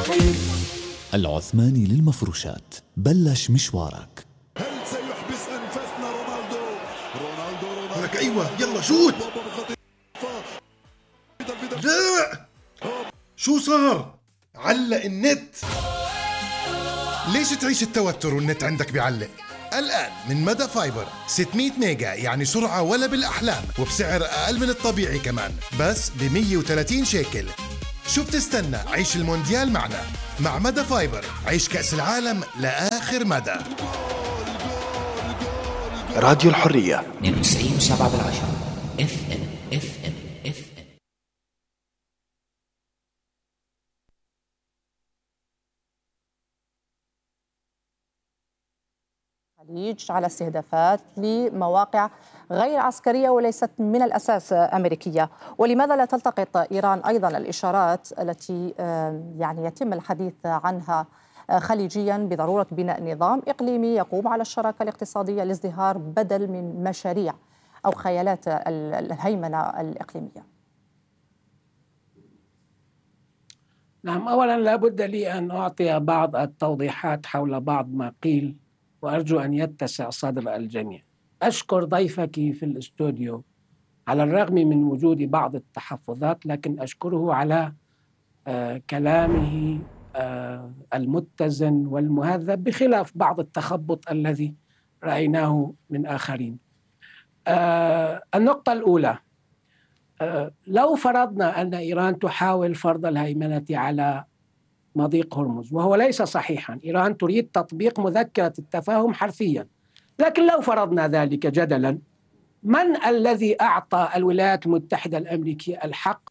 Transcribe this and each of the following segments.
العثماني للمفروشات، بلش مشوارك. هل سيحبس أنفاسنا رونالدو؟ لك أيوة، يلا شوت. لا، شو صار؟ علق النت. ليش تعيش التوتر والنت عندك بيعلق؟ الآن من مدى فايبر 600 ميجا، يعني سرعة ولا بالأحلام، وبسعر أقل من الطبيعي كمان، بس ب 130 شيكل. شو بتستنى؟ عيش المونديال معنا. مع مدى فايبر عيش كأس العالم لآخر مدى. راديو الحرية 92.7 FM. على استهدافات لمواقع غير عسكرية وليست من الأساس أمريكية. ولماذا لا تلتقط إيران أيضا الإشارات التي يعني يتم الحديث عنها خليجيا بضرورة بناء نظام إقليمي يقوم على الشراكة الاقتصادية للازدهار بدل من مشاريع أو خيالات الهيمنة الإقليمية؟ نعم، أولا لا بد لي أن أعطي بعض التوضيحات حول بعض ما قيل، وأرجو أن يتسع صدر الجميع. أشكر ضيفك في الاستوديو على الرغم من وجود بعض التحفظات، لكن أشكره على كلامه المتزن والمهذب بخلاف بعض التخبط الذي رأيناه من آخرين. النقطة الأولى، لو فرضنا أن إيران تحاول فرض الهيمنة على مضيق هرمز، وهو ليس صحيحا، إيران تريد تطبيق مذكرة التفاهم حرفيا، لكن لو فرضنا ذلك جدلا، من الذي أعطى الولايات المتحدة الأمريكية الحق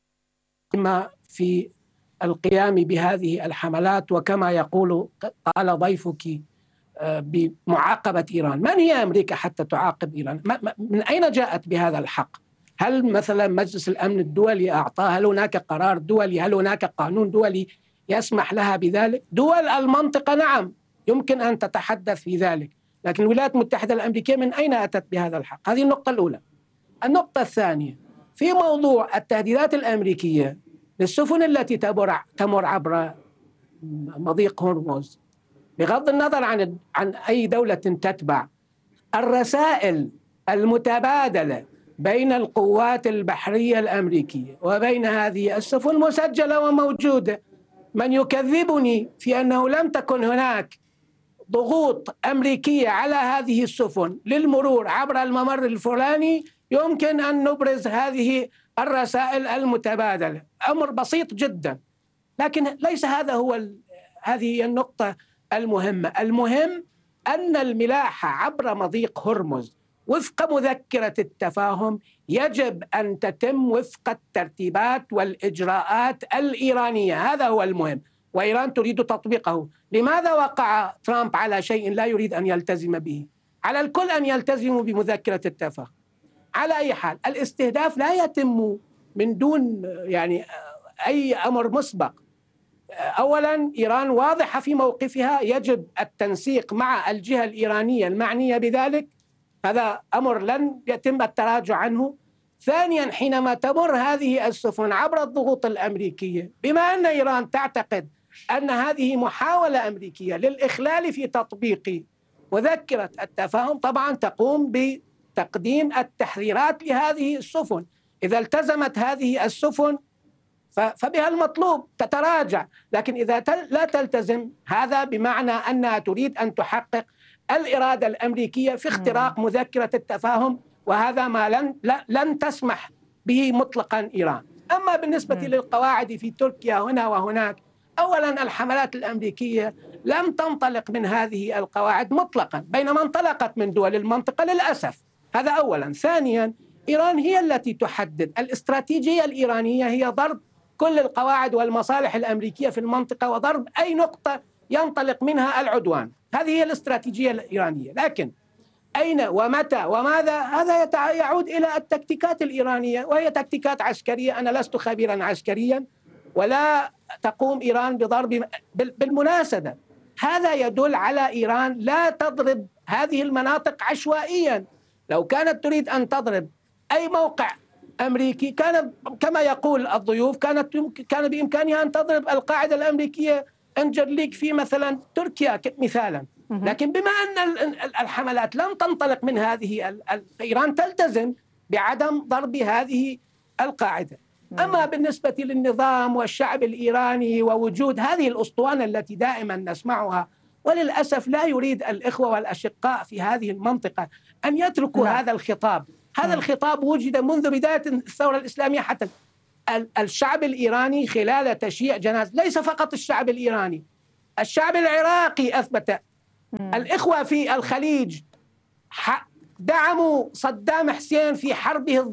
في القيام بهذه الحملات، وكما قال ضيفك بمعاقبة إيران؟ من هي أمريكا حتى تعاقب إيران؟ من أين جاءت بهذا الحق؟ هل مثلا مجلس الأمن الدولي أعطاه؟ هل هناك قرار دولي؟ هل هناك قانون دولي يسمح لها بذلك؟ دول المنطقة نعم يمكن أن تتحدث في ذلك، لكن الولايات المتحدة الأمريكية من أين أتت بهذا الحق؟ هذه النقطة الأولى. النقطة الثانية، في موضوع التهديدات الأمريكية للسفن التي تمر عبر مضيق هرمز، بغض النظر عن أي دولة تتبع، الرسائل المتبادلة بين القوات البحرية الأمريكية وبين هذه السفن مسجلة وموجودة. من يكذبني في أنه لم تكن هناك ضغوط أمريكية على هذه السفن للمرور عبر الممر الفلاني، يمكن أن نبرز هذه الرسائل المتبادلة. أمر بسيط جدا، لكن ليس هذه هي النقطة المهمة. المهم أن الملاحة عبر مضيق هرمز وفق مذكرة التفاهم يجب أن تتم وفق الترتيبات والإجراءات الإيرانية، هذا هو المهم، وإيران تريد تطبيقه. لماذا وقع ترامب على شيء لا يريد أن يلتزم به؟ على الكل أن يلتزموا بمذكرة التفاهم. على أي حال، الاستهداف لا يتم من دون أي أمر مسبق. أولا، إيران واضحة في موقفها، يجب التنسيق مع الجهة الإيرانية المعنية بذلك، هذا أمر لن يتم التراجع عنه. ثانيا، حينما تمر هذه السفن عبر الضغوط الأمريكية، بما أن إيران تعتقد أن هذه محاولة أمريكية للإخلال في تطبيق مذكرة التفاهم، طبعا تقوم بتقديم التحذيرات لهذه السفن. إذا التزمت هذه السفن فبها المطلوب تتراجع، لكن إذا لا تلتزم، هذا بمعنى أنها تريد أن تحقق الإرادة الأمريكية في اختراق مذكرة التفاهم، وهذا ما لن تسمح به مطلقا إيران. أما بالنسبة للقواعد في تركيا هنا وهناك، أولا الحملات الأمريكية لم تنطلق من هذه القواعد مطلقا، بينما انطلقت من دول المنطقة للأسف، هذا أولا. ثانيا، إيران هي التي تحدد الاستراتيجية الإيرانية، هي ضرب كل القواعد والمصالح الأمريكية في المنطقة وضرب أي نقطة ينطلق منها العدوان، هذه هي الاستراتيجية الإيرانية. لكن أين ومتى وماذا، هذا يعود إلى التكتيكات الإيرانية، وهي تكتيكات عسكرية. أنا لست خبيرا عسكريا، ولا تقوم إيران بضرب. بالمناسبة، هذا يدل على إيران لا تضرب هذه المناطق عشوائيا. لو كانت تريد أن تضرب أي موقع أمريكي، كان كما يقول الضيوف كان بإمكانها أن تضرب القاعدة الأمريكية انجرليك في مثلا تركيا مثالا. لكن بما أن الحملات لم تنطلق من هذه إيران تلتزم بعدم ضرب هذه القاعدة. أما بالنسبة للنظام والشعب الإيراني ووجود هذه الأسطوانة التي دائما نسمعها، وللأسف لا يريد الإخوة والأشقاء في هذه المنطقة أن يتركوا هذا الخطاب. هذا الخطاب وجد منذ بداية الثورة الإسلامية حتى الشعب الإيراني خلال تشييع جنازة، ليس فقط الشعب الإيراني، الشعب العراقي أثبت، الإخوة في الخليج دعموا صدام حسين في حربه